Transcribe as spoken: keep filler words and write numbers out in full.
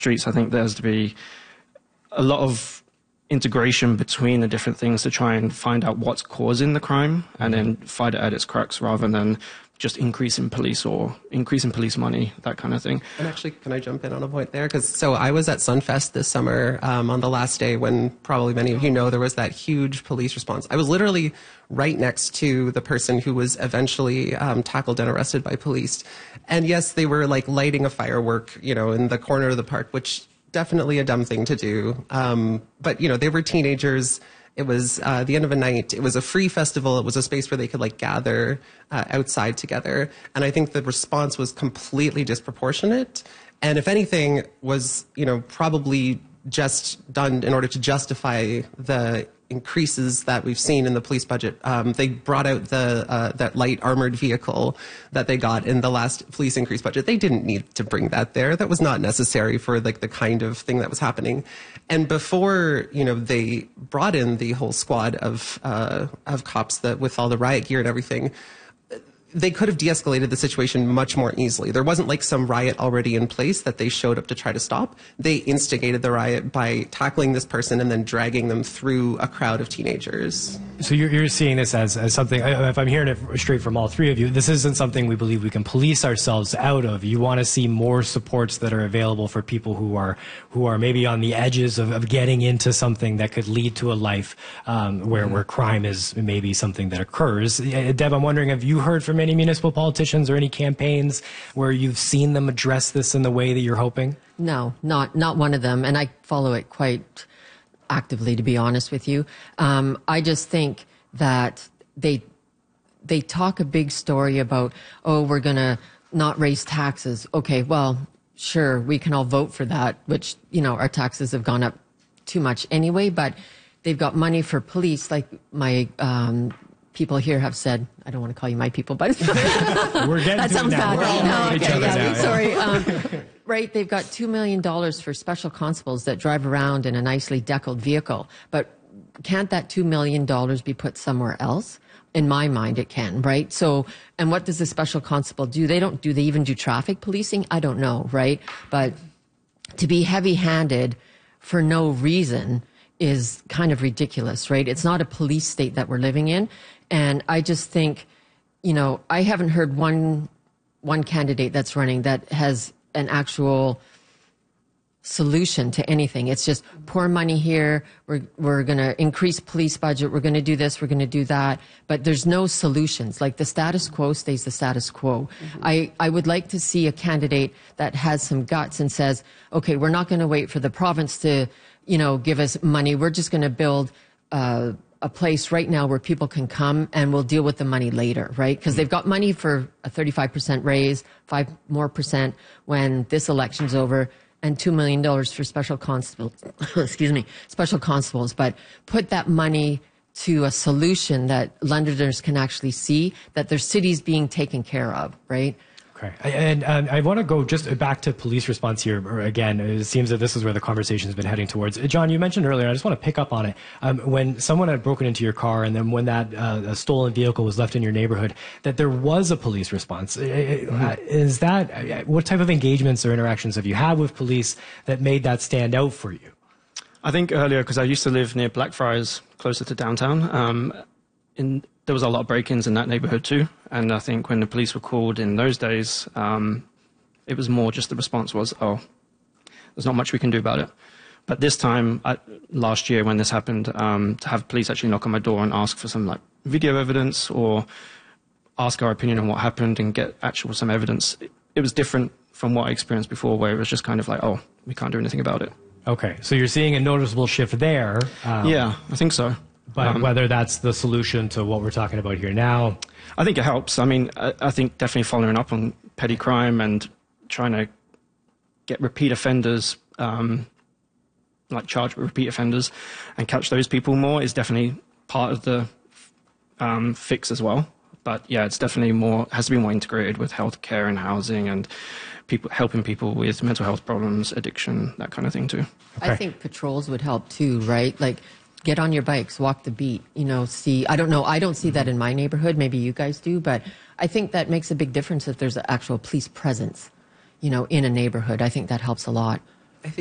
streets. I think there has to be a lot of integration between the different things to try and find out what's causing the crime and then fight it at its crux rather than just increasing police or increasing police money, that kind of thing. And actually, can I jump in on a point there? Because so I was at Sunfest this summer um, on the last day when probably many of you know there was that huge police response. I was literally right next to the person who was eventually um, tackled and arrested by police. And yes, they were like lighting a firework, you know, in the corner of the park, which definitely a dumb thing to do. Um, but, you know, they were teenagers. It was uh, the end of a night. It was a free festival. It was a space where they could like gather uh, outside together. And I think the response was completely disproportionate. And if anything, was, you know, probably just done in order to justify the increases that we've seen in the police budget. Um, they brought out the uh, that light armored vehicle that they got in the last police increase budget. They didn't need to bring that there. That was not necessary for like the kind of thing that was happening. And before, you know, they brought in the whole squad of uh, of cops that with all the riot gear and everything, they could have de-escalated the situation much more easily. There wasn't like some riot already in place that they showed up to try to stop. They instigated the riot by tackling this person and then dragging them through a crowd of teenagers. So you're, you're seeing this as, as something, if I'm hearing it straight from all three of you, this isn't something we believe we can police ourselves out of. You want to see more supports that are available for people who are who are maybe on the edges of, of getting into something that could lead to a life um, where, where crime is maybe something that occurs. Deb, I'm wondering, have you heard from any municipal politicians or any campaigns where you've seen them address this in the way that you're hoping? No, not not one of them, and I follow it quite actively, to be honest with you. Um, I just think that they they talk a big story about, oh, we're going to not raise taxes. Okay, well, sure, we can all vote for that, which, you know, our taxes have gone up too much anyway, but they've got money for police, like my um, people here have said. I don't want to call you my people, but we're getting that to sounds it now. bad. We're all No, each okay, other yeah, now, yeah. Sorry. Um, right, they've got two million dollars for special constables that drive around in a nicely deckled vehicle. But can't that two million dollars be put somewhere else? In my mind, it can, right? So, and what does the special constable do? They don't do, they even do traffic policing? I don't know, right? But to be heavy-handed for no reason is kind of ridiculous, right? It's not a police state that we're living in. And I just think, you know, I haven't heard one one candidate that's running that has an actual solution to anything. It's just pour money here. We're we're going to increase police budget. We're going to do this. We're going to do that. But there's no solutions. Like the status quo stays the status quo. Mm-hmm. I, I would like to see a candidate that has some guts and says, okay, we're not going to wait for the province to, you know, give us money. We're just going to build uh, a place right now where people can come and we'll deal with the money later, right? Because they've got money for a thirty-five percent raise, five more percent when this election's over, and two million dollars for special constables, excuse me, special constables. But put that money to a solution that Londoners can actually see that their city's being taken care of, right? Okay. And, and I want to go just back to police response here again. It seems that this is where the conversation has been heading towards. John, you mentioned earlier, I just want to pick up on it. Um, when someone had broken into your car and then when that uh, a stolen vehicle was left in your neighborhood, that there was a police response. Mm-hmm. Is that, what type of engagements or interactions have you had with police that made that stand out for you? I think earlier, because I used to live near Blackfriars, closer to downtown, um, in there was a lot of break-ins in that neighborhood too. And I think when the police were called in those days, um, it was more just the response was, oh, there's not much we can do about it. But this time, I, last year when this happened, um, to have police actually knock on my door and ask for some like video evidence or ask our opinion on what happened and get actual some evidence, it, it was different from what I experienced before, where it was just kind of like, oh, we can't do anything about it. Okay, so you're seeing a noticeable shift there. Um, yeah, I think so. But um, whether that's the solution to what we're talking about here now? I think it helps. I mean, I, I think definitely following up on petty crime and trying to get repeat offenders, um, like charge repeat offenders and catch those people more is definitely part of the um, fix as well. But yeah, it's definitely more, has to be more integrated with healthcare and housing and people helping people with mental health problems, addiction, that kind of thing too. Okay. I think patrols would help too, right? Like, get on your bikes, walk the beat, you know, see, I don't know, I don't see that in my neighborhood, maybe you guys do, but I think that makes a big difference if there's an actual police presence, you know, in a neighborhood. I think that helps a lot.